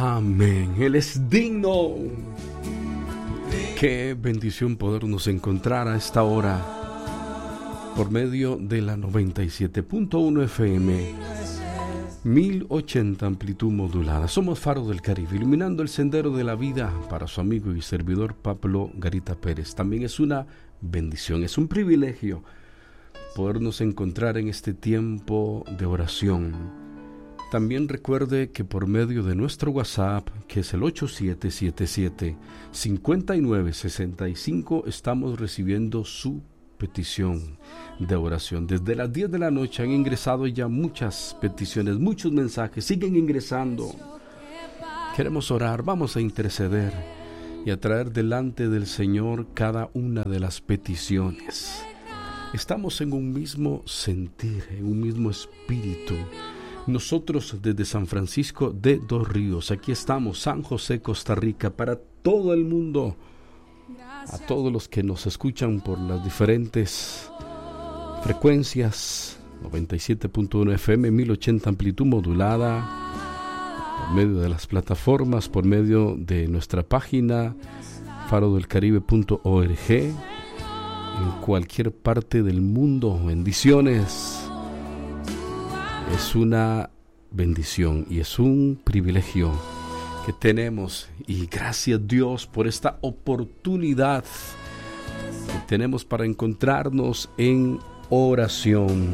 Amén. Él es digno. Qué bendición podernos encontrar a esta hora por medio de la 97.1 FM, 1080 amplitud modulada. Somos Faro del Caribe, iluminando el sendero de la vida para su amigo y servidor Pablo Garita Pérez. También es una bendición, es un privilegio podernos encontrar en este tiempo de oración. También recuerde que por medio de nuestro WhatsApp, que es el 8777-5965, estamos recibiendo su petición de oración. Desde las 10 de la noche han ingresado ya muchas peticiones, muchos mensajes, siguen ingresando. Queremos orar, vamos a interceder y a traer delante del Señor cada una de las peticiones. Estamos en un mismo sentir, en un mismo espíritu. Nosotros desde San Francisco de Dos Ríos, aquí estamos, San José, Costa Rica, para todo el mundo, a todos los que nos escuchan por las diferentes frecuencias, 97.1 FM, 1080 amplitud modulada, por medio de las plataformas, por medio de nuestra página farodelcaribe.org, en cualquier parte del mundo. Bendiciones. Es una bendición y es un privilegio que tenemos, y gracias Dios por esta oportunidad que tenemos para encontrarnos en oración.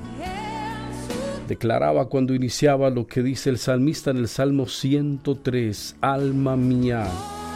Declaraba cuando iniciaba lo que dice el salmista en el Salmo 103: alma mía,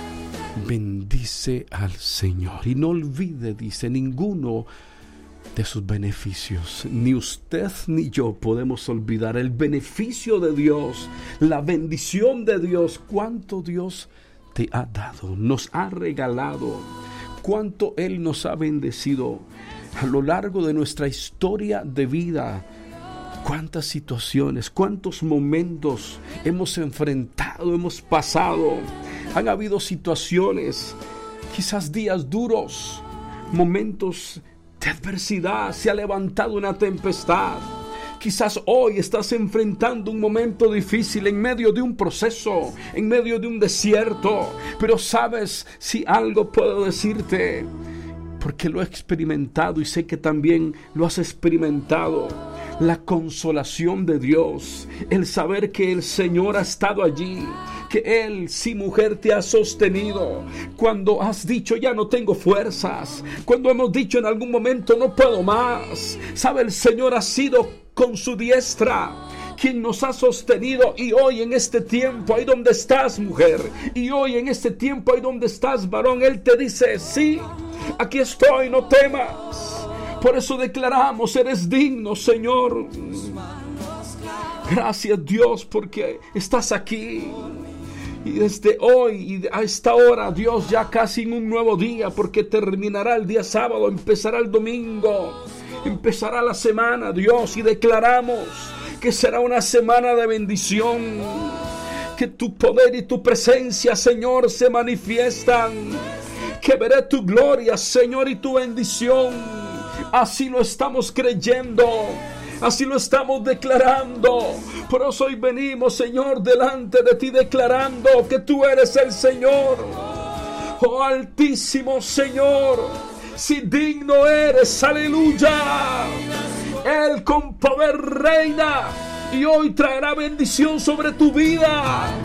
bendice al Señor y no olvide, dice, ninguno de sus beneficios. Ni usted ni yo podemos olvidar el beneficio de Dios, la bendición de Dios. Cuánto Dios te ha dado, nos ha regalado, cuánto Él nos ha bendecido a lo largo de nuestra historia de vida. Cuántas situaciones, cuántos momentos hemos enfrentado, hemos pasado. Han habido situaciones, quizás días duros, momentos de adversidad, se ha levantado una tempestad. Quizás hoy estás enfrentando un momento difícil en medio de un proceso, en medio de un desierto. Pero sabes, si algo puedo decirte, porque lo he experimentado y sé que también lo has experimentado: la consolación de Dios, el saber que el Señor ha estado allí, que Él, sí, mujer, te ha sostenido cuando has dicho ya no tengo fuerzas, cuando hemos dicho en algún momento no puedo más. Sabe, el Señor ha sido con su diestra quien nos ha sostenido, y hoy en este tiempo, ahí donde estás, mujer, y hoy en este tiempo, ahí donde estás, varón, Él te dice: sí, aquí estoy, no temas. Por eso declaramos: eres digno, Señor. Gracias, Dios, porque estás aquí. Y desde hoy y a esta hora, Dios, ya casi en un nuevo día, porque terminará el día sábado, empezará el domingo, empezará la semana, Dios, y declaramos que será una semana de bendición, que tu poder y tu presencia, Señor, se manifiestan, que veré tu gloria, Señor, y tu bendición. Así lo estamos creyendo, así lo estamos declarando. Por eso hoy venimos, Señor, delante de ti, declarando que tú eres el Señor. Oh Altísimo Señor, si digno eres, aleluya. Él con poder reina y hoy traerá bendición sobre tu vida.